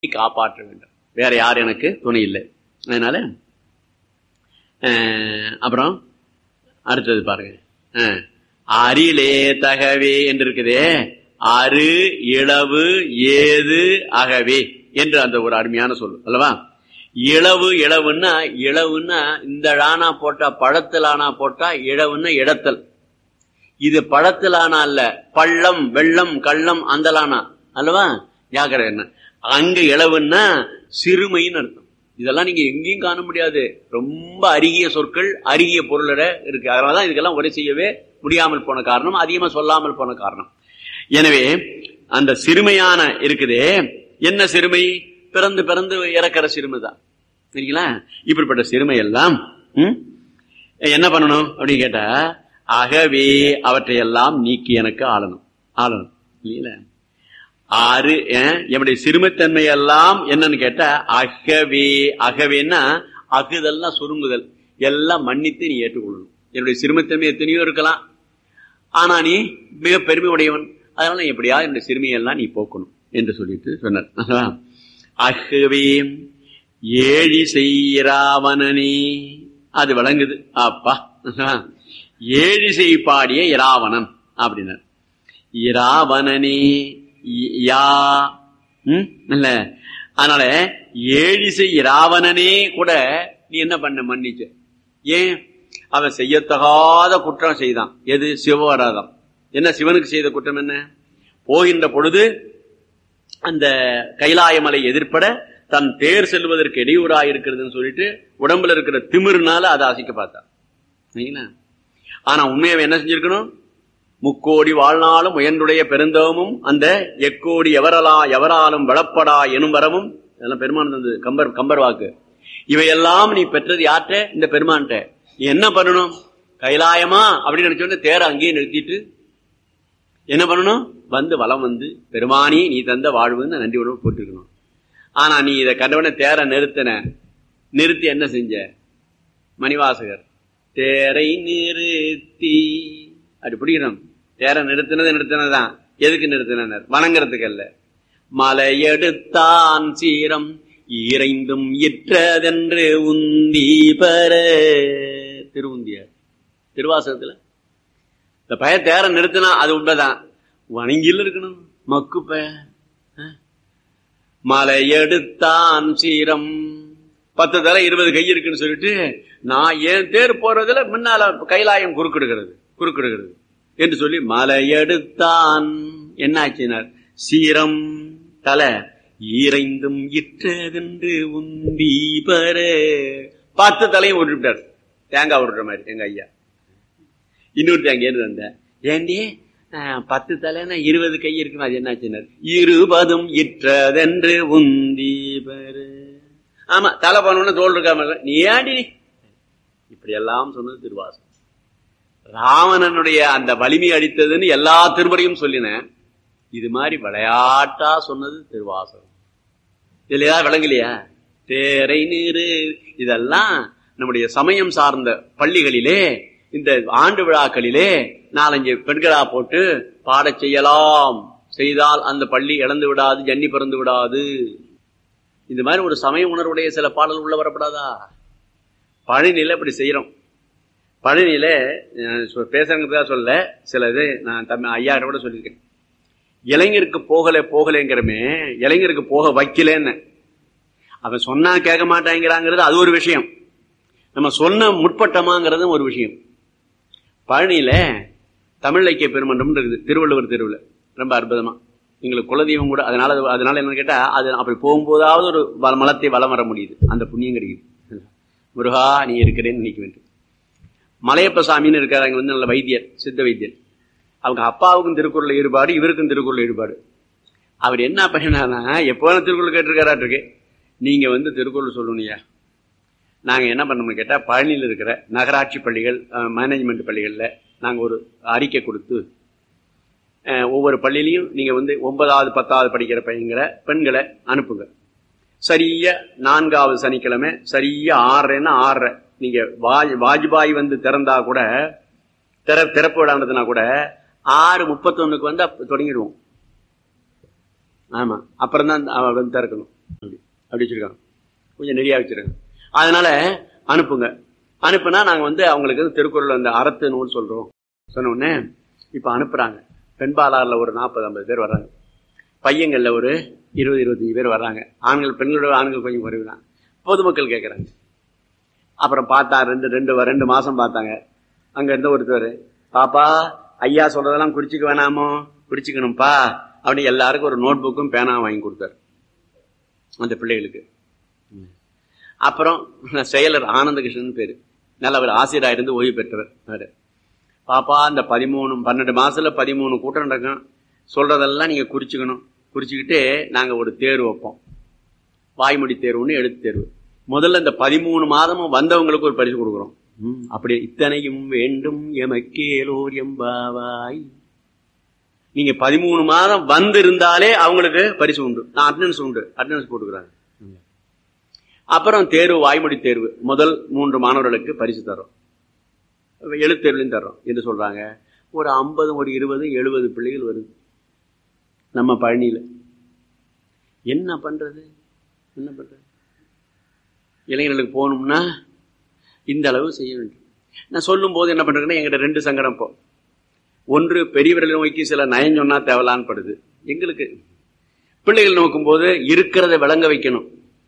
காப்பாற்ற வேண்டும். வேற யார் எனக்கு துணை இல்லை. அதனால அப்புறம் அடுத்தது பாருங்க, அரிலே தகவே என்று இருக்குதே, அரு இளவு ஏது அகவே என்று அந்த ஒரு அருமையான சொல்லு அல்லவா. இளவு இளவுன்னா இந்த ழானா போட்டா பழத்திலானா போட்டா இளவுன்னா இடத்தல். இது பழத்திலானா அல்ல, பள்ளம் வெள்ளம் கள்ளம் அந்தலானா அல்லவா. ஜாக்கிரதை. என்ன அங்க இளவுன்னா சிறுமைன்னு அர்த்தம். இதெல்லாம் நீங்க எங்கேயும் காண முடியாது. ரொம்ப அருகிய சொற்கள் அருகிய பொருளோட இருக்கு. அதனாலதான் இதுக்கெல்லாம் உரை செய்யவே முடியாமல் போன காரணம், அதிகமா சொல்லாமல் போன காரணம். எனவே அந்த சிறுமையான இருக்குதே, என்ன சிறுமை? பிறந்து பிறந்து இறக்கிற சிறுமைதான். சரிங்களா? இப்படிப்பட்ட சிறுமை எல்லாம் என்ன பண்ணணும் அப்படின்னு கேட்டா, அகவே அவற்றையெல்லாம் நீக்கி எனக்கு ஆளணும் இல்லைங்களா. ஆறு என்னுடைய சிறுமைத்தன்மை எல்லாம் என்னன்னு கேட்டா அகவே. அகவேன்னா அகுதெல்லாம் சுருங்குதல் எல்லாம் மன்னித்து நீ ஏற்றுக்கொள்ளணும். என்னுடைய சிறுமைத்தன்மை எத்தனையோ இருக்கலாம், ஆனா நீ மிக பெருமை உடையவன், அதனால எப்படியாவது என்னுடைய சிறுமையெல்லாம் நீ போக்கணும் என்று சொல்லிட்டு சொன்னார். அகவே ஏழி செய்ராவணனே, அது விளங்குது. அப்பா ஏழிசை பாடிய இராவணன் அப்படின்னார். இராவணனே யா இல்ல. அதனால ஏழிசை இராவணனே கூட நீ என்ன பண்ண மன்னிச்ச. ஏன்? அவன் செய்யத்தகாத குற்றம் செய்தான். எது? சிவவராதம். என்ன சிவனுக்கு செய்த குற்றம் என்ன? போகின்ற பொழுது அந்த கைலாயமலை எதிர்ப்பட தன் தேர் செல்வதற்கு இடையூறாக இருக்கிறதுன்னு சொல்லிட்டு உடம்புல இருக்கிற திமிர்னால அதை அசைக்க பார்த்தான். ஆனா உண்மையை என்ன செஞ்சிருக்கணும்? முக்கோடி வாழ்நாளும் உயர்ந்துடைய பெருந்தவமும் அந்த எக்கோடி எவராலும் வளப்படா எனும் வரமும், இதெல்லாம் பெருமான் தந்தது. கம்பர் வாக்கு. இவையெல்லாம் நீ பெற்றது யார்கிட்ட? இந்த பெருமான்கிட்ட. நீ என்ன பண்ணணும்? கைலாயமா அப்படின்னு நினைச்சோன்னு தேர அங்கேயே நிறுத்திட்டு என்ன பண்ணணும்? வந்து வலம் வந்து பெருமானி நீ தந்த வாழ்வுன்னு நன்றி உணவு போட்டுருக்கணும். ஆனா நீ இதை கண்டவன தேர நிறுத்தி என்ன செஞ்ச? மணிவாசகர் தேரை நிறுத்தி அப்படி பிடிக்கணும். தேர நிறுத்தினதுதான். எதுக்கு நிறுத்தினர்? வணங்குறதுக்கு அல்ல. மலையெடுத்தான் சீரம் ஈரைந்தும் இற்றதென்று உந்தி பெற. திருவுந்தியார் திருவாசகத்துல இந்த பய தேர நிறுத்தினா அது உண்மைதான். வணங்கில இருக்கணும். மக்கு பய மலையெடுத்தான் சீரம் 10 தலை 20 கை இருக்குன்னு சொல்லிட்டு நான் ஏன் தேர் போறதுல முன்னால கைலாயம் குறுக்கிடுகிறது என்று சொல்லி மலையெடுத்தான் என்ன ஆச்சினார்? சீரம் தலை ஈரைந்தும் இற்றதென்று உந்தி பெற 10 தலையும் விட்டுட்டார். தேங்காய் விடுற மாதிரி எங்க ஐயா. இன்னொரு தேங்காய் வந்த ஏண்டி 10 தலைன்னா 20 கை இருக்குன்னு அது என்னாச்சினார்? 20 இற்றதென்று உந்தி பெற. ஆமா, தலை பண்ணணும்னு தோல் இருக்காம நீ ஏண்டி இப்படி எல்லாம் சொன்னது திருவாசகம். ராவணனுடைய அந்த வலிமை அடித்ததுன்னு எல்லா திருமுறையும் சொல்லின. இது மாதிரி விளையாட்டா சொன்னது திருவாசகம். இல்லையா? விளங்கலையா? தேரை நீரு இதெல்லாம் நம்முடைய சமயம் சார்ந்த பள்ளிகளிலே இந்த ஆண்டு விழாக்களிலே 4-5 பெண்களா போட்டு பாட செய்யலாம். செய்தால் அந்த பள்ளி இழந்து விடாது, ஜன்னி பிறந்து விடாது. இந்த மாதிரி ஒரு சமய உணர்வுடைய சில பாடல் உள்ள வரப்படாதா? பழனியில இப்படி செய்யறோம். பழனியில பேசுறதுக்காக சொல்ல சில இது நான் ஐயா கூட சொல்லியிருக்கேன். இளைஞருக்கு போகலைங்கிறமே, இளைஞருக்கு போக வைக்கலன்னு அவன் சொன்னா கேட்க மாட்டாங்கிறாங்கிறது அது ஒரு விஷயம். நம்ம சொன்ன முற்பட்டமாங்கிறது ஒரு விஷயம். பழனியில தமிழ் இலக்கிய பெருமன்றம் இருக்குது, திருவள்ளுவர் தெருவில். ரொம்ப அற்புதமா எங்களுக்கு குலதெய்வம் கூட. அதனால என்ன கேட்டா, அது அப்படி போகும்போதாவது ஒரு மலத்தை வலம் வர முடியுது. அந்த புண்ணியம் கிடைக்குது. முருகா நீ இருக்கிறேன்னு நினைக்க வேண்டும். மலையப்ப சாமின்னு இருக்காரு, அங்க வந்து நல்ல வைத்தியர், சித்த வைத்தியர். அவங்க அப்பாவுக்கும் திருக்குறள் ஈடுபாடு, இவருக்கும் திருக்குறள் ஈடுபாடு. அவர் என்ன பண்ணினா, எப்போ திருக்குறள் கேட்டிருக்காராட்டு, நீங்க வந்து திருக்குறள் சொல்லணும்யா. நாங்க என்ன பண்ணோம்னு கேட்டா, பழனியில் இருக்கிற நகராட்சி பள்ளிகள், மேனேஜ்மெண்ட் பள்ளிகள்ல நாங்க ஒரு அறிக்கை கொடுத்து, ஒவ்வொரு பள்ளியிலையும் நீங்க வந்து 9வது 10வது படிக்கிற பெண்களை அனுப்புங்க. சரியா 4வது சனிக்கிழமை சரியா 6:30ன்னா 6:30 நீங்க வாஜ்பாய் வந்து திறந்தா கூட, திறப்பு விடாதுன்னா கூட 6:31 வந்து தொடங்கிடுவோம். ஆமா, அப்புறம் தான் திறக்கணும். அப்படி வச்சிருக்காங்க, கொஞ்சம் நெறியா வச்சிருக்காங்க. அதனால அனுப்புங்க. அனுப்புனா நாங்க அவங்களுக்கு திருக்குறள் அந்த அறத்து நூல் சொல்றோம் சொன்ன உடனே இப்ப அனுப்புறாங்க. பெண்பாலாறுல ஒரு 40-50 பேர் வர்றாங்க, பையங்கள்ல ஒரு 20-25 பேர் வர்றாங்க. ஆண்கள் பெண்களோட ஆண்கள் கொஞ்சம் குறைவுதான். பொதுமக்கள் கேட்கறாங்க. அப்புறம் பார்த்தா 2 மாசம் பார்த்தாங்க. அங்க இருந்த ஒருத்தர், பாப்பா ஐயா சொல்றதெல்லாம் குறிச்சுக்க வேணாமோ? குறிச்சுக்கணும்ப்பா அப்படி எல்லாருக்கும் ஒரு நோட் புக்கும் பேனா வாங்கி கொடுத்தாரு அந்த பிள்ளைகளுக்கு. அப்புறம் செயலர் ஆனந்தகிருஷ்ணன் பேரு, நல்ல ஒரு ஆசிரியராக இருந்து ஓய்வு பெற்றவர். பாப்பா இந்த 12 மாசத்துல 13 கூட்டம் நடக்கும், சொல்றதெல்லாம் நீங்க குறிச்சுக்கணும். குறிச்சுக்கிட்டு நாங்க ஒரு தேர்வு வைப்போம், வாய்மொழி தேர்வுன்னு எழுத்து தேர்வு. முதல்ல இந்த 13 மாதமும் வந்தவங்களுக்கு ஒரு பரிசு கொடுக்குறோம். அப்படி இத்தனையும் வேண்டும் எமக்கேலோர் எம்பாவாய். நீங்க 13 மாதம் வந்து இருந்தாலே அவங்களுக்கு பரிசு உண்டு. நான் அட்டெண்டன்ஸ் உண்டு, அட்டெண்டன்ஸ் போட்டுக்கிறாங்க. அப்புறம் தேர்வு, வாய்மொழி தேர்வு முதல் 3 மாணவர்களுக்கு பரிசு தர்றோம், எழுத்தேர்வுலையும் தர்றோம் என்று சொல்றாங்க. ஒரு 50, ஒரு 20, 70 பிள்ளைகள் வருது நம்ம பழனியில. என்ன பண்றது? இளைஞர்களுக்கு போகணும்னா இந்த அளவு செய்ய வேண்டும். நான் சொல்லும் போது என்ன பண்றேன்னா, எங்கிட்ட 2 சங்கடம். இப்போ ஒன்று, பெரியவர்களை நோக்கி சில நயம் சொன்னா தேவலான்னு படுது எங்களுக்கு. பிள்ளைகள் நோக்கும் போது இருக்கிறத விளங்க வைக்கணும்.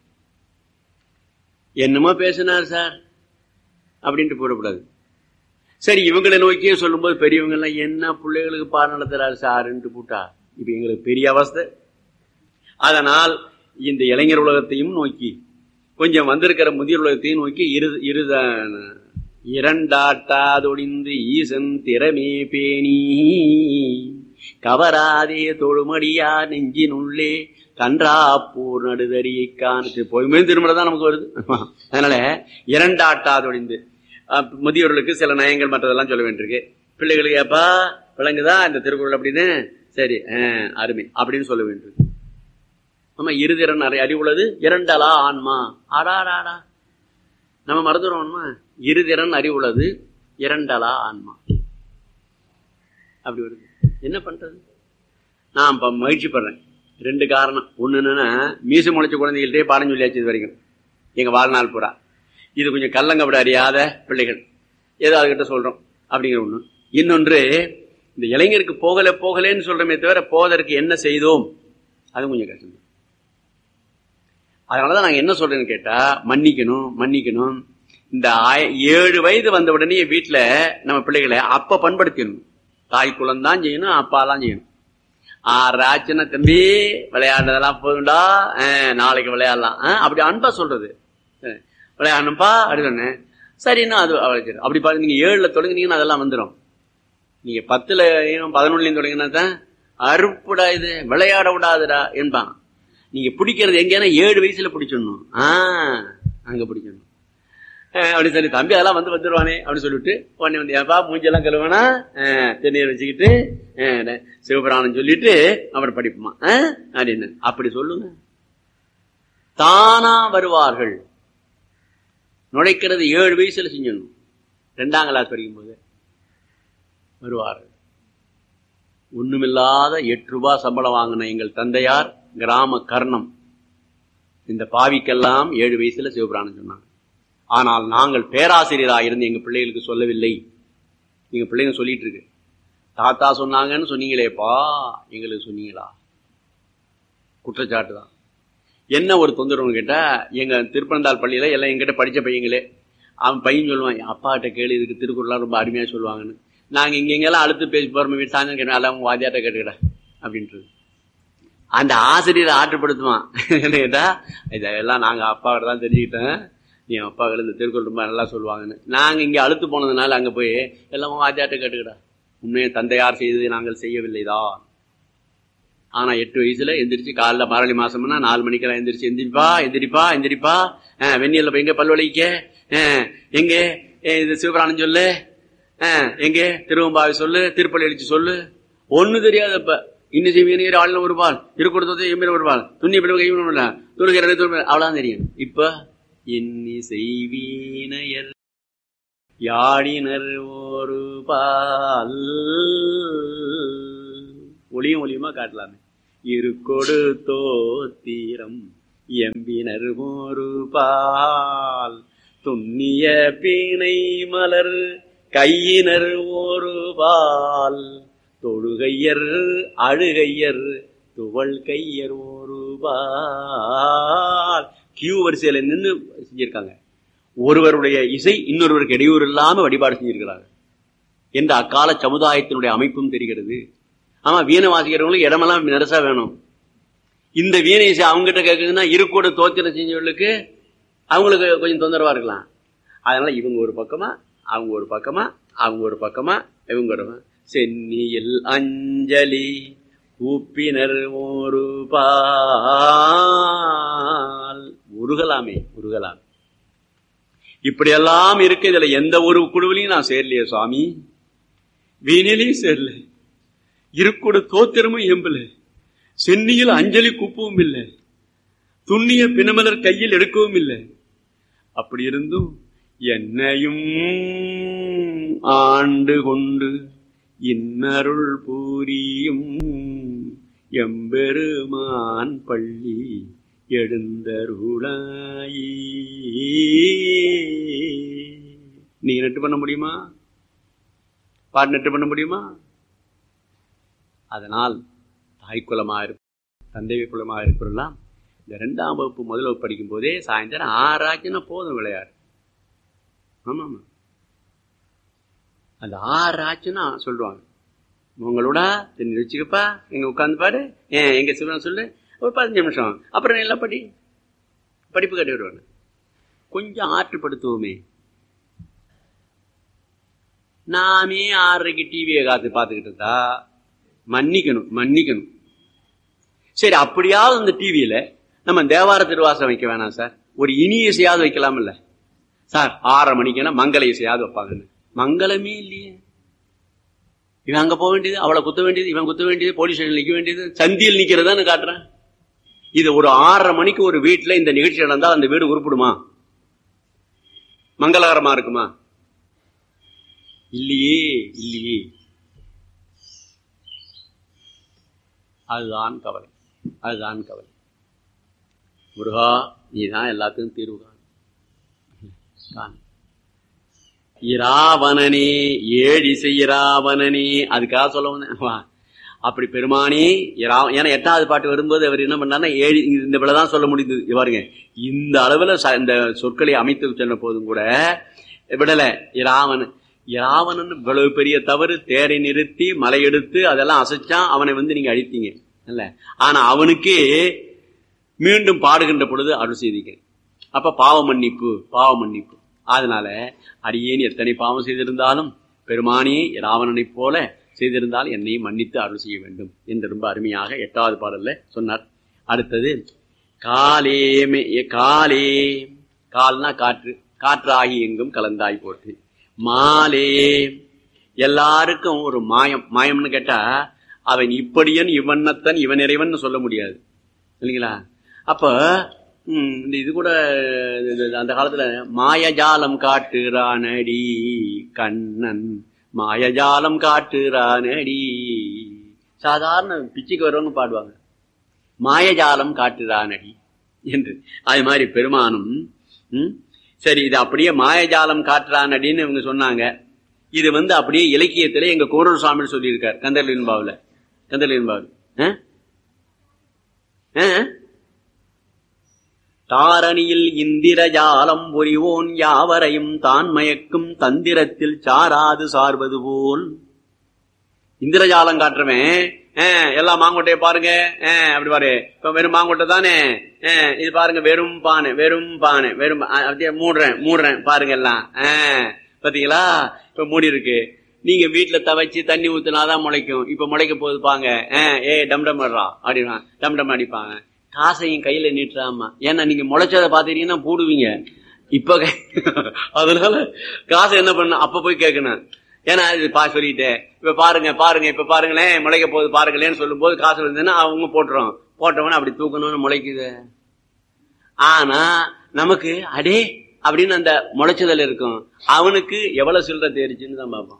என்னமோ பேசினார் சார் அப்படின்ட்டு போடக்கூடாது. சரி, இவங்களை நோக்கியே சொல்லும் போது பெரியவங்க எல்லாம் என்ன பிள்ளைகளுக்கு பாடம் நடத்துறாரு சாருன்ட்டு போட்டா இப்ப எங்களுக்கு பெரிய அவஸ்தை. அதனால் இந்த இளைஞர் உலகத்தையும் நோக்கி, கொஞ்சம் வந்திருக்கிற முதியோர் உலகத்தையும் நோக்கி இரண்டாட்டாதொழிந்து ஈசன் திறமே பேணி கவராதே தொழுமடியா நெஞ்சினுள்ளே கன்றாப்பூர் நடுதறியை காணு. போயுமே திருமணம் தான் நமக்கு வருது. அதனால இரண்டாட்டாதொழிந்து முதியோர்களுக்கு சில நயங்கள் மற்றதெல்லாம் சொல்ல வேண்டியிருக்கு. பிள்ளைகளுக்கு ஏப்பா விளங்குதா இந்த திருக்குறள் அப்படின்னு, சரி அருமை அப்படின்னு சொல்ல வேண்டியிருக்கு. ஆமா, இருதிறன் அறிவுள்ளது இரண்டலா ஆன்மா. ஆடாடாடா நம்ம மறந்துடுவோம்மா. இருதிறன் அறிவுள்ளது இரண்டலா ஆன்மா அப்படி வருது. என்ன பண்றது? நான் மகிழ்ச்சி படுறேன். 2 காரணம். ஒண்ணு என்னன்னா, மீச முளைச்ச குழந்தைகள்டே பாடம் சொல்லியாச்சு இது வரைக்கும் எங்க வாழ்நாள் பூரா. இது கொஞ்சம் கல்லங்கப்பட அறியாத பிள்ளைகள், ஏதோ அதுகிட்ட சொல்றோம் அப்படிங்கிற ஒண்ணு. இன்னொன்று, இந்த இளைஞருக்கு போகலன்னு சொல்றமே தவிர போவதற்கு என்ன செய்தோம் அது கொஞ்சம் கஷ்டம். அதனாலதான் நாங்க என்ன சொல்றேன்னு கேட்டா, மன்னிக்கணும். இந்த 7 வயது வந்த உடனே வீட்டுல நம்ம பிள்ளைகளை அப்ப பண்படுத்திடணும். தாய் குலம் தான் செய்யணும், அப்பாலாம் செய்யணும். 6 ஆச்சுன்னா தம்பி விளையாடுறதெல்லாம் போதுண்டா, நாளைக்கு விளையாடலாம் அப்படி அன்பா சொல்றது. விளையாடணும்பா அப்படி சொன்னேன். சரின்னா அது அப்படி பாருங்க. நீங்க 7ல தொடங்கினீங்கன்னா அதெல்லாம் வந்துடும். நீங்க 10லயும் 11லயும் தொடங்கினா தான் அறுப்புடா இது விளையாட விடாதுடா என்பாங்க. நீங்க பிடிக்கிறது எங்கன்னா 7 வயசுல பிடிச்சிடணும். அங்க பிடிக்கணும். அப்படி சரி தம்பி அதெல்லாம் வந்துருவானே அப்படின்னு சொல்லிட்டு உடனே ஏப்பா மூஞ்செல்லாம் கழுவானா தென்னீர் வச்சுக்கிட்டு சிவபிராணம் சொல்லிட்டு அப்புறம் படிப்புமா அப்படின்னு அப்படி சொல்லுங்க. தானா வருவார்கள். நுழைக்கிறது 7 வயசுல செஞ்சணும். 2ஆம் கிளாஸ் படிக்கும் போது வருவார்கள். ஒண்ணுமில்லாத 8 ரூபாய் சம்பளம் வாங்கின எங்கள் தந்தையார் கிராம கர்ணம் இந்த பாவிக்கெல்லாம் 7 வயசுல சிவபிராணம் சொன்னாங்க. ஆனால் நாங்கள் பேராசிரியராக இருந்து எங்க பிள்ளைகளுக்கு சொல்லவில்லை. எங்க பிள்ளைங்க சொல்லிட்டு இருக்கு, தாத்தா சொன்னாங்கன்னு சொன்னீங்களேப்பா, எங்களுக்கு சொன்னீங்களா? குற்றச்சாட்டு தான். என்ன ஒரு தொந்தரவுன்னு கேட்டா, எங்க திருப்பனந்தாள் பள்ளியில எல்லாம் எங்கிட்ட படிச்ச பையங்களே, அவன் பையன் சொல்லுவான், அப்பா கிட்ட கேளு இதுக்கு திருக்குறள்லாம் ரொம்ப அருமையா சொல்லுவாங்கன்னு. நாங்க இங்கெல்லாம் அழுத்து பேசி போறோம், வீட்டு சாயந்தரம் கேட்டோம், அல்ல அவங்க வாத்தியாட்ட கேட்டுக்கிட அப்படின்றது. அந்த ஆசிரியரை ஆற்றுப்படுத்துவான். என்ன கேட்டா, இதெல்லாம் நாங்க அப்பா கிட்ட தான் தெரிஞ்சுக்கிட்டேன், நீ அப்பாக்கள் இந்த திருக்குறள் ரொம்ப நல்லா சொல்லுவாங்கன்னு. நாங்க இங்க அழுத்து போனதுனால அங்க போய் எல்லாம் வாத்தியாட்ட கேட்டுக்கிடா. உண்மையை தந்தையார் செய்ததை நாங்கள் செய்யவில்லைதான். ஆனா 8 வயசுல எந்திரிச்சு காலைல மாரளி மாசம்னா 4 மணிக்கெல்லாம் எந்திரிச்சு எந்திரிப்பா வெந்நீர்ல போய் எங்க பல்வழிக்க, எங்க இது சிவபிராணம் சொல்லு, எங்க திருவம்பாவை சொல்லு, திருப்பள்ளி எழுச்சி சொல்லு. ஒண்ணு தெரியாது. அப்ப இன்னும் செய்வீர் ஆளுநர் ஒரு பால், திருக்குறத்தை எம்பின ஒரு பால், துண்ணி பிள்ளை கைவிட துணுகிற அவ்வளவுதான் தெரியும். இப்ப இன்னி செய்வீனையர் யாழினர் ஒரு பால் ஒளியுமா காட்டலாமே. இருக்கொடு தோத்திரம் எம்பினர் ஒரு பால் துண்ணிய பீனை மலர் கையினர் ஒரு பால் தொழுகையர் அழுகையர் துவள் கையர் ஒரு பால். கியூ வரிசையில நின்று செஞ்சிருக்காங்க. ஒருவருடைய இசை இன்னொருவருக்கு இடையூறு இல்லாம வழிபாடு செஞ்சிருக்கிறாங்க என்ற அக்கால சமுதாயத்தினுடைய அமைப்பும் தெரிகிறது. ஆமா, வீணை வாசிக்கிறவங்களுக்கு இடமெல்லாம் நெரசா வேணும். இந்த வீணை இசை அவங்ககிட்ட கேட்குதுன்னா இருக்கோட தோத்திரம் செஞ்சவர்களுக்கு அவங்களுக்கு கொஞ்சம் தொந்தரவா இருக்கலாம். அதனால இவங்க ஒரு பக்கமா அவங்க ஒரு பக்கமா அவங்க ஒரு பக்கமா இவங்க ஒரு சென்னியில் அஞ்சலி கூப்பினர் ஒரு பால். உருகலாமே உருகலாம். இப்படியெல்லாம் இருக்கு. இதுல எந்த ஒரு குழுவிலையும் நான் சேரலையே சுவாமி, வீணிலையும் சேரல, இருக்கோட தோத்திரமும் எம்பல, சென்னியில் அஞ்சலி கூப்பவும் இல்லை, துண்ணிய பிணமலர் கையில் எடுக்கவும் இல்லை. அப்படி இருந்தும் என்னையும் ஆண்டு கொண்டு இன்னருள் பூரியும் எம்பெருமான் பள்ளி எழுந்தருளாயி. நீ நெட்டு பண்ண முடியுமா? பாட்டு நெட்டு பண்ண முடியுமா? அதனால் தாய்க்குலமாக இருக்கும், தந்தை குலமாக இருக்கிறெல்லாம் இந்த 2ஆம் வகுப்பு முதல் வகுப்பு படிக்கும் போதே சாயந்தரம் 6 ஆச்சுன்னா போதும் விளையாடு. ஆமா ஆமா, அந்த 6 ஆச்சுன்னா சொல்லுவாங்க, உங்களோட தண்ணி வச்சுக்கப்பா, எங்க உட்காந்து பாடு, எங்க சிவன் சொல்லு, ஒரு 15 நிமிஷம், அப்புறம் எல்லாம் படிப்பு கட்டி விடுவாங்க. கொஞ்சம் ஆற்றுப்படுத்துவோமே. நாமே 6:30 டிவியை பார்த்துக்கிட்டு இருந்தா மன்னிக்கணும். சரி, அப்படியாவது அந்த டிவியில நம்ம தேவார திருவாசம் வைக்க வேணாம் சார், ஒரு இனி இசையாவது வைக்கலாம் இல்ல சார். 6:30 மணிக்குன்னா மங்கள இசையாவது வைப்பாங்கன்னு. மங்களமே இல்லையே. இவன் அங்க போக வேண்டியது, அவளை குத்த வேண்டியது, இவன் குத்த வேண்டியது, போலீஸ் ஸ்டேஷன் நிக்க வேண்டியது, சந்தியில் நிக்கிறதான்னு காட்டுறேன். இது ஒரு 6:30 மணிக்கு ஒரு வீட்டுல இந்த நிகழ்ச்சி நடந்தால் அந்த வீடு உருப்பிடுமா? மங்களகரமா இருக்குமா? இல்லையே இல்லையே. அதுதான் கவலை, அதுதான் கவலை. முருகா, நீதான் எல்லாத்துக்கும் தீர்வு காண். இராவணனே, ஏழிசை இராவணனே, அதுக்காக சொல்ல வந்தேன். அப்படி பெருமானே, ஏன்னா 8வது பாட்டு வரும்போது அவர் என்ன பண்ணாருன்னா, இந்த விலைதான் சொல்ல முடிந்தது. பாருங்க, இந்த அளவுல இந்த சொற்களை அமைத்து சொன்ன போதும் கூட விடல. இராவணன் இவ்வளவு பெரிய தவறு, தேரை நிறுத்தி மலை எடுத்து அதெல்லாம் அசைச்சான், அவனை நீங்க அழித்தீங்க இல்ல. ஆனா அவனுக்கே மீண்டும் பாடுகின்ற பொழுது அருள் செய்தீங்க. அப்ப பாவ மன்னிப்பு. அதனால அடியேன் எத்தனை பாவம் செய்திருந்தாலும் பெருமானே இராவணனை போல செய்திருந்தால் என்னை மன்னித்து அருள் செய்ய வேண்டும் என்று ரொம்ப அருமையாக 8வது பாடல்ல சொன்னார். அடுத்தது காலே, கால்னா காற்று, காற்றாகி எங்கும் கலந்தாய் போட்டு. மாலே, எல்லாருக்கும் ஒரு மாயம்னு கேட்டா அவன் இப்படியன் இவண்ணத்தன் இவன் இறைவன் சொல்ல முடியாது இல்லைங்களா? அப்ப இந்த இது கூட அந்த காலத்துல மாயஜாலம் காட்டுறானடி கண்ணன், மாயஜாலம் காட்டுறானடி. சாதாரண பிச்சுக்கு வரவங்க பாடுவாங்க, மாயஜாலம் காட்டுறானடி என்று. அது மாதிரி பெருமானும் சரி, இது அப்படியே மாயஜாலம் காட்டுறானடின்னு இவங்க சொன்னாங்க. இது அப்படியே இலக்கியத்திலே எங்க கோரூர் சுவாமி சொல்லியிருக்கார் கந்தர்லின்பாவில். தாரணியில் இந்திரஜாலம் புரிவோன் யாவரையும் தான் மயக்கும் தந்திரத்தில் சாராது சார்வது போல். இந்திரஜாலம் காட்டுறவன் எல்லா மாங்கொட்டையை பாருங்க, அப்படி பாரு, இப்ப வெறும் மாங்கொட்டை தானே, இது பாருங்க வெறும் பானை அப்படியே மூடுறேன் பாருங்க எல்லாம், பாத்தீங்களா? இப்ப மூடி இருக்கு. நீங்க வீட்டுல தவச்சு தண்ணி ஊத்துனாதான் முளைக்கும். இப்ப முளைக்க போகுது பாங்க, டம்டம் வர்றா அப்படின்னா டம்டம் அடிப்பாங்க. காசையும் கையில நீட்டுறாமா, ஏன்னா நீங்க முளைச்சதை பாத்தீங்கன்னா போடுவீங்க. இப்ப அதனால காசை என்ன பண்ண, அப்ப போய் கேட்கணும். ஏன்னா இது சொல்லிட்டேன், இப்ப பாருங்க இப்ப பாருங்களேன் முளைக்க போகுது பாருங்களேன்னு சொல்லும் போது காசு இருந்ததுன்னா அவங்க போட்டவன அப்படி தூக்கணும்னு முளைக்குது. ஆனா நமக்கு அடே அப்படின்னு அந்த முளைச்சதல் இருக்கும். அவனுக்கு எவ்வளவு சில்லற தேடிச்சுன்னு தான் பார்ப்போம்.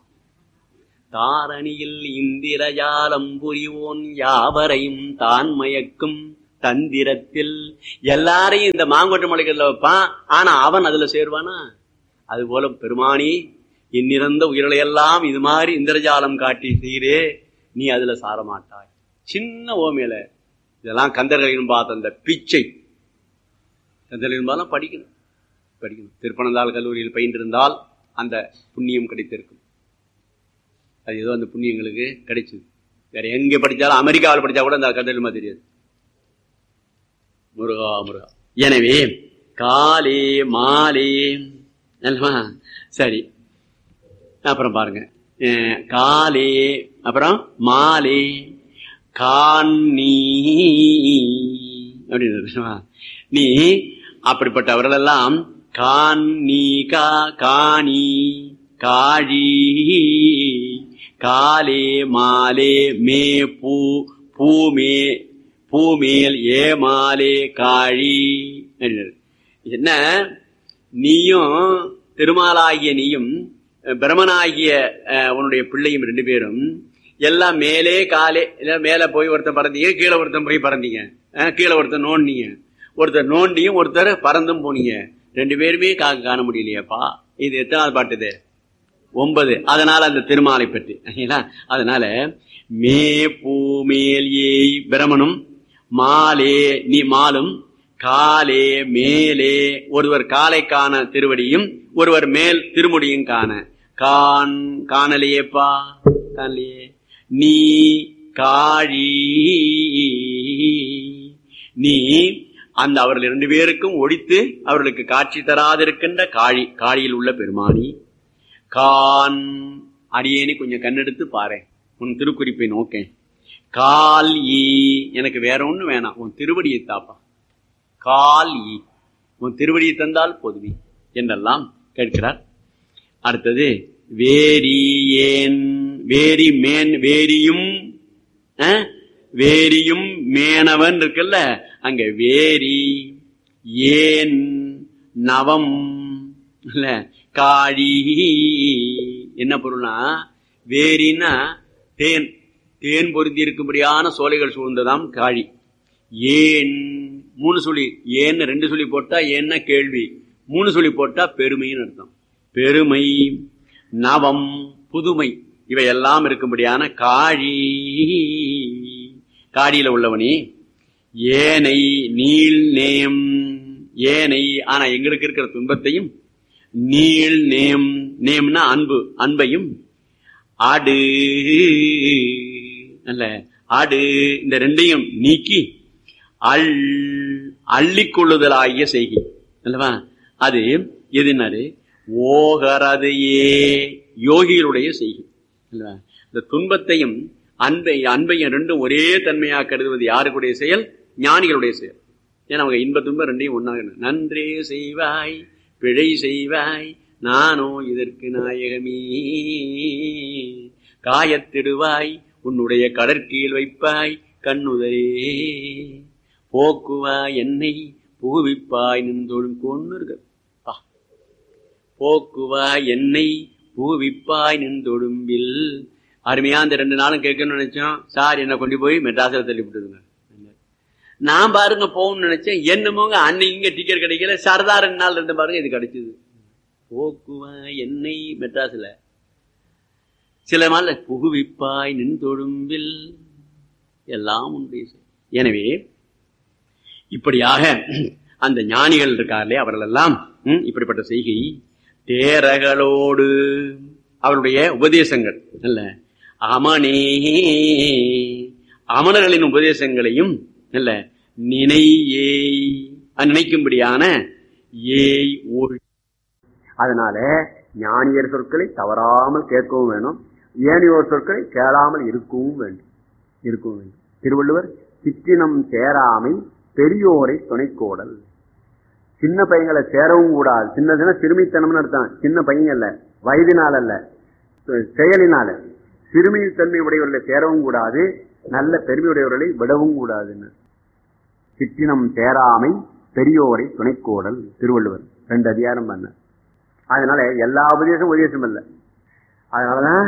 தாரணியில் இந்திரஜாலம் புரிவோன் யாவரையும் தான் மயக்கும் தந்திரத்தில் எல்லாரையும் இந்த மாங்கொட்டை மலைகள்ல வைப்பான். ஆனா அவன் அதுல சேருவானா? அது போல பெருமானி இன்னிறந்த உயிர்களை எல்லாம் இது மாதிரி இந்திரஜாலம் காட்டி செய்கிறே, நீ அதுல சாரமாட்டாய். சின்ன ஓமையில இதெல்லாம் கந்தர்களின் பார்த்த அந்த பிச்சை. கந்தர்களின் பார்த்தா படிக்கணும். திருப்பனந்தாள் கல்லூரியில் பயின்றிருந்தால் அந்த புண்ணியம் கிடைத்திருக்கும். அது ஏதோ அந்த புண்ணியங்களுக்கு கிடைச்சது. வேற எங்க படிச்சாலும், அமெரிக்காவில் படிச்சா கூட அந்த கந்தர்மா தெரியாது. முருகா முருகா. எனவே காலே மாலே சரி. அப்புறம் பாருங்க, காலே அப்புறம் மாலே காணி அப்படின்னு நீ அப்படிப்பட்டவர்கள் எல்லாம் காணி காணி காழி காலே மாலே மே பூ பூமே பூமேல் ஏமாலே காழி. என்ன நீயும் திருமாலாகிய நீயும் பிரமனாகிய உன்னுடைய பிள்ளையும் ரெண்டு பேரும் எல்லாம் மேலே காலே மேல போய் ஒருத்தர் பறந்தீங்க, கீழே ஒருத்தன் போய் பறந்தீங்க, கீழே ஒருத்தர் நோண்டிங்க, ஒருத்தர் நோண்டியும் ஒருத்தர் பறந்தும் போனீங்க. ரெண்டு பேருமே காண முடியலையப்பா. இது எத்தனாவது பாட்டுது? 9. அதனால அந்த திருமாலை பற்றி. அதனால மே பூமேல் ஏய் பிரமனும் மாலே நீ மாலும் காலே மேலே ஒருவர் காலை காண திருவடியும் ஒருவர் மேல் திருமுடியும் காண காணலையேப்பா, காணலையே. நீ காழி நீ அந்த அவர்கள் 2 பேருக்கும் ஒழித்து அவர்களுக்கு காட்சி தராதிருக்கின்ற காழி, காழியில் உள்ள பெருமானி கான் அடியேனி கொஞ்சம் கண்ணெடுத்து பாரு, உன் திருக்குறிப்பை நோக்கேன். கால் ஈ எனக்கு வேற ஒண்ணு வேணாம், உன் திருவடியை தாப்பா. கால் ஈ உன் திருவடியை தந்தால் போதுவி என்றெல்லாம் கேட்கிறார். அடுத்தது வேரி ஏன் வேரி மேன் வேரியும் வேரியும் மேனவன் இருக்குல்ல, அங்க வேரி ஏன் நவம் இல்ல காழி. என்ன பொருள்னா வேரின்னா தேன், தேன் பொருந்தி இருக்கும்படியான சோலைகள் சூழ்ந்ததாம் காழி. ஏன் 3 சொல்லி, ஏன்னு 2 சொல்லி போட்டா ஏன்னா கேள்வி, 3 சொல்லி போட்டா பெருமைன்னு அர்த்தம். பெருமை நவம் புதுமை இவையெல்லாம் இருக்கும்படியான காழி. காடியில உள்ளவனே ஏனை நீள் நேம் ஏனை, ஆனா எங்களுக்கு இருக்கிற துன்பத்தையும் நீள் நேம் நேம்னா அன்பு, அன்பையும் ஆடு அல்ல ஆடு இந்த 2ஐயும் நீக்கி அள்ளிக்கொள்ளுதலாகிய செய்கை அல்லவா. அது எதுனாரு ஓகரது ஏ யோகிகளுடைய செய்கை அல்லவா. இந்த துன்பத்தையும் அன்பையும் 2ம் ஒரே தன்மையாக கருதுவது யாருக்குடைய செயல்? ஞானிகளுடைய செயல். ஏன்னா அவங்க இன்ப துன்பம் 2ஐயும் ஒன்னாக நன்றே செய்வாய் பிழை செய்வாய் நானோ இதற்கு நாயகமே காயத்திடுவாய் உன்னுடைய கடற்கீழ் வைப்பாய் கண்ணுதரே போக்குவாய் என்னை புகுவிப்பாய் நின்றோடும் கொண்டு போக்குவாய் என்னை புகுவிப்பாய் நின்றொடும்பில். அருமையா அந்த 2 நாளும் கேட்கணும்னு நினைச்சோம். சார் என்ன கொண்டு போய் மெட்ராஸில் தள்ளி விட்டுதுங்க. நான் பாருங்க போகணும்னு நினைச்சேன், என்னமோங்க அன்னைக்கு இங்க டிக்கெட் கிடைக்கல, சரதா 2 நாள் இருந்து பாருங்க இது கிடைச்சது. போக்குவாய் என்னை மெட்ராஸ்ல சில நாள் புகுவிப்பாய் நின்றொடும்பில் எல்லாம் உண்டு. எனவே இப்படியாக அந்த ஞானிகள் இருக்கார்களே அவர்கள் எல்லாம் இப்படிப்பட்ட செய்கை தேரகளோடு அவருடைய உபதேசங்கள் அல்ல அமனே அமனர்களின் உபதேசங்களையும் அல்ல நினைக்கும்படியான ஏய் ஓழ். அதனால ஞானியர் சொற்களை தவறாமல் கேட்கவும் வேணும், ஏனையோர் சொற்களை கேளாமல் இருக்கவும் வேண்டும். திருவள்ளுவர் சிற்றினம் சேராமை பெரியோரை துணைக்கோடல். சின்ன பையங்களை சேரவும் கூடாது. சின்ன சிறுமித்தனம்னு அர்த்தம். சின்ன பையன் அல்ல, வயதினால் அல்ல, செயலினால. சிறுமித்தன்மை உடையவர்களை சேரவும் கூடாது, நல்ல பெருமையுடையவர்களை விடவும் கூடாதுன்னு. சிற்றினம் சேராமை பெரியோரை துணைக்கோடல் திருவள்ளுவர் 2 அதிகாரம் பண்ண. அதனால எல்லா உபதேசம் அல்ல. அதனாலதான்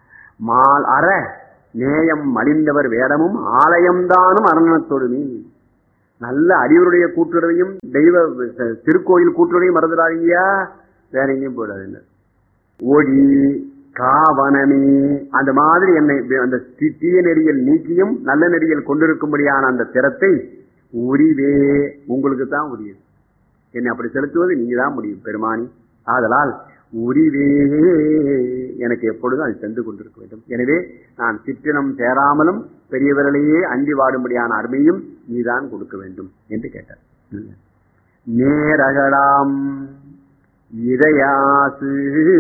மால் அற நேயம் மலிந்தவர் வேடமும் ஆலயம்தானும் அரணத்தொடுமி. நல்ல அடிவருடைய கூட்டுறவையும் தெய்வ திருக்கோயில் கூட்டுறவையும் மறந்துடாதீங்கயா, வேற எங்கேயும் போயிடாதுங்க. ஒளி காவனமே அந்த மாதிரி என்னை அந்த தீய நெறியில் நீக்கியும் நல்ல நெறியில் கொண்டிருக்கும்படியான அந்த திறத்தை உரிவே உங்களுக்கு தான் உரியது. என்னை அப்படி செலுத்துவது நீங்க தான் முடியும் பெருமானி. ஆதலால் உரிவே எனக்கு எப்பொழுதும் அது சென்று கொண்டிருக்க வேண்டும். எனவே நான் சிற்றினம் சேராமலும் பெரியவர்களையே அஞ்சி வாடும்படியான அருமையும் நீதான் கொடுக்க வேண்டும் என்று கேட்டார். நேரகலாம் இதயாசு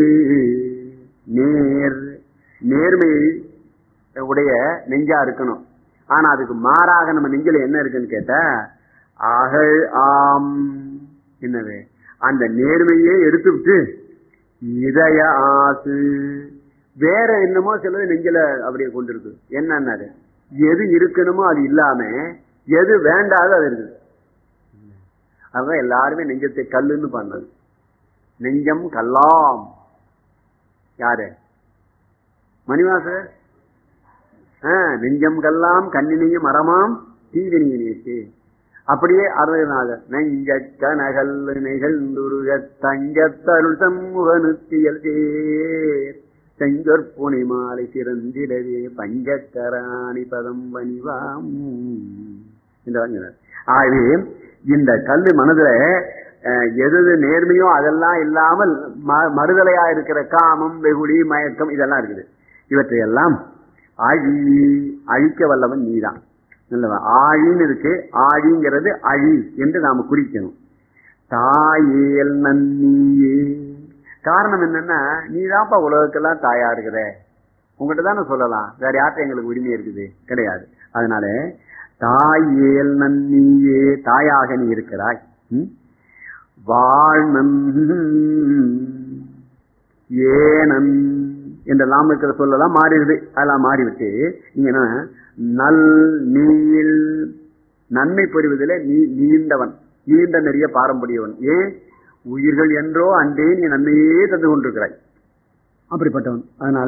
நேர்மையை உடைய நெஞ்சா இருக்கணும். ஆனா அதுக்கு மாறாக நம்ம நெஞ்சில என்ன இருக்குன்னு கேட்ட அகழ் ஆம் என்னது அந்த நேர்மையே எடுத்துவிட்டு இதய ஆசு வேற என்னமோ சிலது நெஞ்சில அப்படியே கொண்டிருக்கு. என்னன்னாரு எது இருக்கணுமோ அது இல்லாம எது வேண்டாதோ அது இருக்குது. அதான் எல்லாருமே நெஞ்சத்தை கல்லுன்னு பண்ணது. நெஞ்சம் கல்லாம் யாரு மணிவாசர். நெஞ்சம் கல்லாம் கண்ணினையும் மரமாம் தீவினியினேச்சு. அப்படியே அருள்நாதர் நெஞ்ச கனகல் நிகழ்ந்துருக தங்கத்தருள் சமூகனுத்தியல் சேர் செஞ்சொற்புனை மாலை சிறந்திடவே பஞ்சக்கராணி பதம் பணிவாம் என்றார். ஆகவே இந்த கல்லு மனதுல எது நேர்மையோ அதெல்லாம் இல்லாமல் மறுதலையா இருக்கிற காமம் வெகுளி மயக்கம் இதெல்லாம் இருக்குது. இவற்றையெல்லாம் அழிக்க வல்லவன் நீதான். ஆழின்னு இருக்கு. ஆழிங்கிறது அழி என்று நாம குறிக்கணும். தாயேல் நன்னியே காரணம் என்னன்னா நீதான்ப்பா உலகத்துக்கெல்லாம் தாயா இருக்கிற. உங்ககிட்ட தானே சொல்லலாம், வேற யார்ட்ட எங்களுக்கு உரிமை இருக்குது கிடையாது. அதனால தாயேல் நன்னியே தாயாக நீ இருக்கிறாய். வாழ்நன் ஏனன் என்றெல்லாம் இருக்கிற சொல்லலாம் மாறிடுது. அதெல்லாம் மாறிவிட்டு நீங்க நல் நீள் நன்மை பெறுவதில் நீ நீண்டவன், நீண்ட நிறைய பாரம்பரியவன். ஏன் உயிர்கள் என்றோ அன்றே நீ நன்மையே தந்து கொண்டிருக்கிறாய், அப்படிப்பட்டவன். அதனால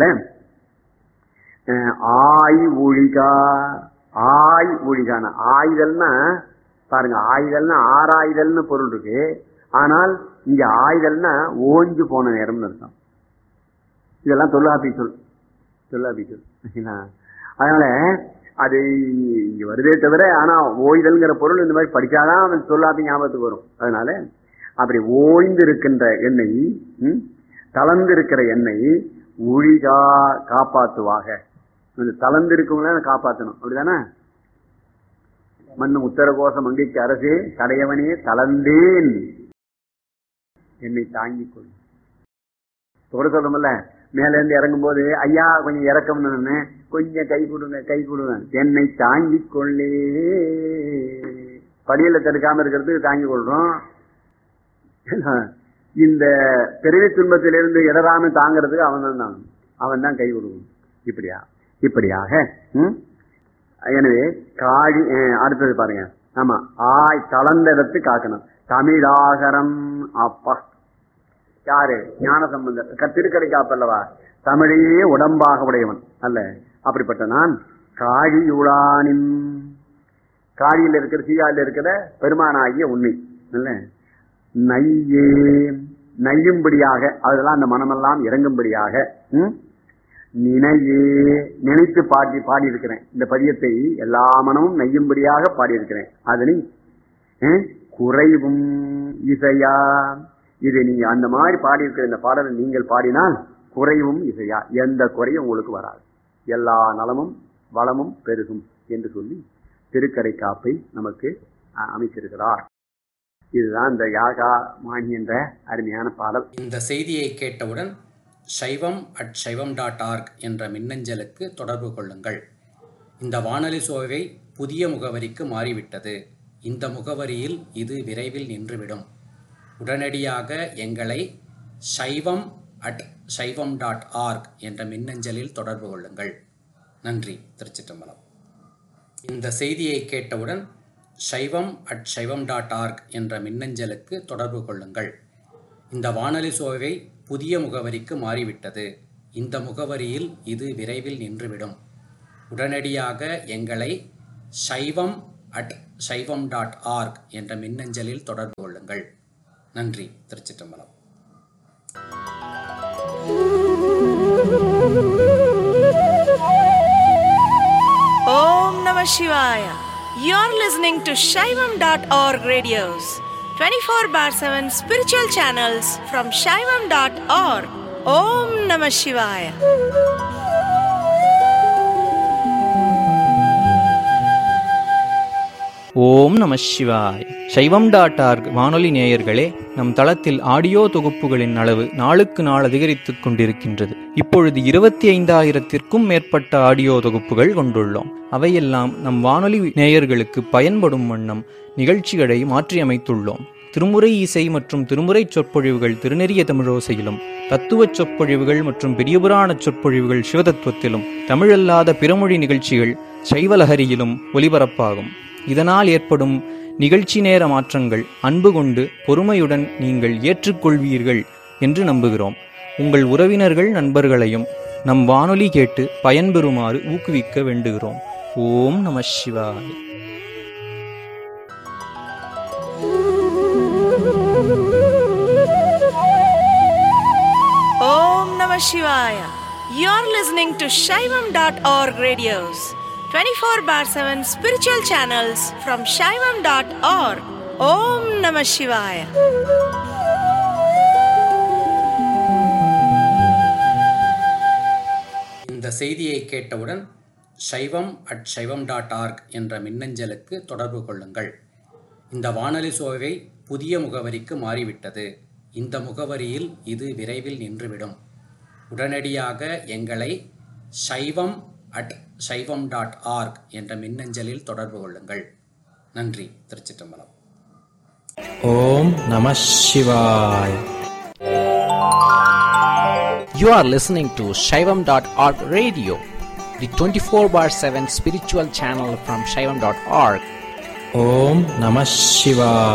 ஆய் ஒழிகா ஒழிகான ஆயுதல்னா பாருங்க, ஆயுதல்னா ஆராயுதல்னு பொருள் இருக்கு. ஆனால் இங்க ஆயுதல்னா ஓஞ்சு போன நேரம்னு அர்த்தம். இதெல்லாம் தொல்லாபி சொல். அதனால அது இங்க வருதே தவிர ஆனா ஓய்தல்ங்கிற பொருள் இந்த மாதிரி படிச்சாதான் தொல்லாபி ஞாபகத்துக்கு வரும். அதனால அப்படி ஓய்ந்து இருக்கின்ற எண்ணெய் தளர்ந்து இருக்கிற எண்ணெய் ஒழிகா காப்பாற்றுவாக. தளர்ந்து இருக்கவங்கள காப்பாற்றணும், அப்படிதானே? மண்ணும் உத்தரகோச மங்கைக்கு அரசே கடையவனே தளர்ந்தேன் என்னை தாங்கிக் கொள். தொட சொல்றோம்ல, மேல இருந்து இறங்கும் போது ஐயா கொஞ்சம் இறக்கம்னு கொஞ்சம் கை கொடுங்க என்னை தாங்கிக் கொள்ளே. படியில தடுக்காம இருக்கிறதுக்கு தாங்கிக் கொள்றோம். இந்த பிறவி துன்பத்திலிருந்து இடராம தாங்கிறதுக்கு அவன் தான் கை கொடுக்கணும். இப்படியாக எனவே காழி அடுத்தது பாருங்க. ஆமா, கலந்த இடத்து காக்கணும். தமிழாகரம் அப்பா யாரு ஞான சம்பந்தர் திருக்கடை காப்பல்லவா, தமிழையே உடம்பாக உடையவன் அல்ல. அப்படிப்பட்ட நான் காழியுளானின் காழியில் இருக்கிற சீயாவில் இருக்கிற பெருமானாகிய உண்மை அல்ல நையே நையும்படியாக அதெல்லாம் அந்த மனமெல்லாம் இறங்கும்படியாக நினையே நினைத்து பாடியிருக்கிறேன். இந்த பதியத்தை எல்லா மனமும் நெய்யும்படியாக பாடியிருக்கிறேன். அதனை குறைவும் இசையா இது நீங்க அந்த மாதிரி பாடியிருக்கிற இந்த பாடலை நீங்கள் பாடினால் குறைவும் இசையா எந்த குறையும் உங்களுக்கு வராது, எல்லா நலமும் வளமும் பெருகும் என்று சொல்லி திருக்கடை காப்பை நமக்கு அமைத்திருக்கிறார். இதுதான் இந்த யாகா மாணி என்ற அருமையான பாடல். இந்த செய்தியை கேட்டவுடன் shaivam@shaivam.org என்ற மின்னஞ்சலுக்கு தொடர்பு கொள்ளுங்கள். இந்த வானொலி சோவை புதிய முகவரிக்கு மாறிவிட்டது. இந்த முகவரியில் இது விரைவில் நின்றுவிடும். உடனடியாக எங்களை shaivam@shaivam.org என்ற மின்னஞ்சலில் தொடர்பு கொள்ளுங்கள். நன்றி. திருச்சிற்றம்பலம். இந்த செய்தியை கேட்டவுடன் shaivam@shaivam.org என்ற மின்னஞ்சலுக்கு தொடர்பு கொள்ளுங்கள். இந்த வானொலி சோவை புதிய முகவரிக்கு மாறிவிட்டது. இந்த முகவரியில் இது விரைவில் நின்றுவிடும். உடனடியாக எங்களை shaivam@ shaivam.org என்ற மின்னஞ்சலில் தொடர்பு கொள்ளுங்கள். நன்றி. திருச்சிற்றம்பலம். Om Namah Shivaya. You're listening to Shaivam.org radios, 24/7 spiritual channels from Shaivam.org. Om Namah Shivaya. ஓம் நம சிவாய். சைவம்.org வானொலி நேயர்களே, நம் தளத்தில் ஆடியோ தொகுப்புகளின் அளவு நாளுக்கு நாள் அதிகரித்துக் கொண்டிருக்கின்றது. இப்பொழுது 25,000-த்திற்கும் மேற்பட்ட ஆடியோ தொகுப்புகள் கொண்டுள்ளோம். அவையெல்லாம் நம் வானொலி நேயர்களுக்கு பயன்படும் வண்ணம் நிகழ்ச்சிகளை மாற்றியமைத்துள்ளோம். திருமுறை இசை மற்றும் திருமுறை சொற்பொழிவுகள் திருநெறிய தமிழோசையிலும், தத்துவச் சொற்பொழிவுகள் மற்றும் பெரியபுராண சொற்பொழிவுகள் சிவதத்துவத்திலும், தமிழல்லாத பிறமொழி நிகழ்ச்சிகள் சைவலஹரியிலும் ஒலிபரப்பாகும். இதனால் ஏற்படும் நிகழ்ச்சி நேர மாற்றங்கள் அன்பு கொண்டு பொறுமையுடன் நீங்கள் ஏற்றுக்கொள்வீர்கள் என்று நம்புகிறோம். உங்கள் உறவினர்கள் நண்பர்களையும் நம் வானொலி கேட்டு பயன்பெறுமாறு ஊக்குவிக்க வேண்டுகிறோம். ஓம் நம சிவாய. Om Namah Shivaya. You're listening to Shaivam.org radios, 24/7 spiritual channels from Shaivam.org. Om Namah Shivaya. இந்த செய்தியை கேட்டவுடன் shaivam@shaivam.org என்ற மின்னஞ்சலுக்கு தொடர்பு கொள்ளுங்கள். இந்த வானொலி சோவை புதிய முகவரிக்கு மாறிவிட்டது. இந்த முகவரியில் இது விரைவில் நின்றுவிடும். உடனடியாக எங்களை shaivam@shaivam.org என்ற மின்னஞ்சலில் தொடர்பு கொள்ளுங்கள். நன்றி. திருச்சிற்றம்பலம். ஓம் நம சிவாய். You are listening to Shaivam.org radio, the 24/7 spiritual channel from Shaivam.org. Om Namah Shivaya.